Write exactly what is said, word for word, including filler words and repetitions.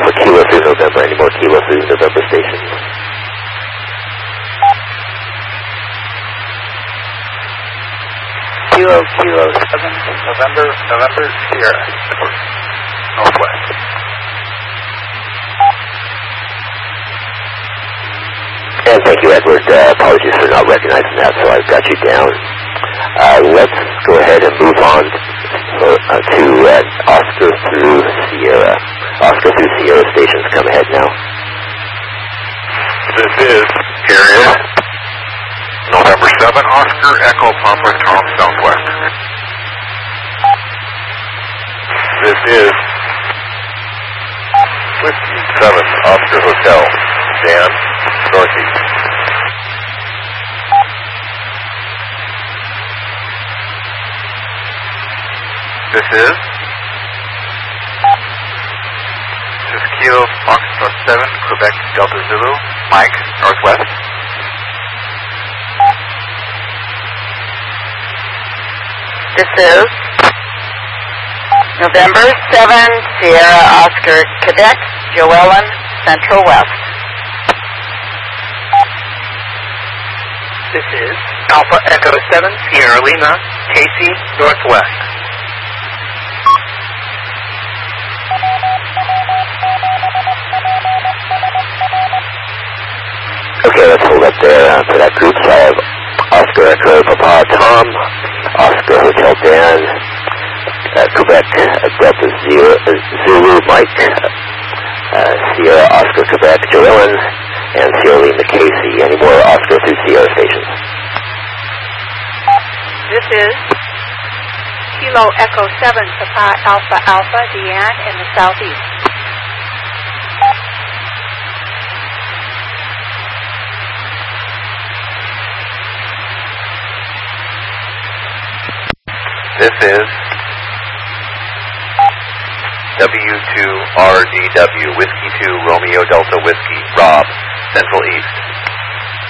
for Kilo through November. Any more Kilo through November stations? Kilo, Kilo seven, November, November, Sierra, Northwest. And thank you, Edward. Uh, apologies for not recognizing that, so I've got you down. Uh, let's go ahead and move on for, uh, to uh, Oscar through Sierra. Oscar through Sierra stations, come ahead now. This is Carrier, November seven, Oscar, Echo, Papa, Tom, Southwest. This is Whiskey seven, Oscar Hotel, Dan, Northeast. This is This is Kilo Foxtrot seven, Quebec Delta Zulu, Mike, Northwest. This is November seven, Sierra Oscar, Quebec, Joellen, Central West. This is Alpha Echo seven, Sierra Lima, Casey, Northwest. Okay, let's hold up there uh, for that group. So I have Oscar Echo Papa Tom, Oscar Hotel Dan, uh, Quebec uh, Delta Zero, uh, Zulu Mike, uh, Sierra Oscar Quebec Joellen, and Sierra Lima Casey. Any more Oscar through Sierra stations? This is Kilo Echo seven, Papa Alpha Alpha, Deanne in the southeast. This is W two R D W, Whiskey two, Romeo Delta Whiskey, Rob, Central East.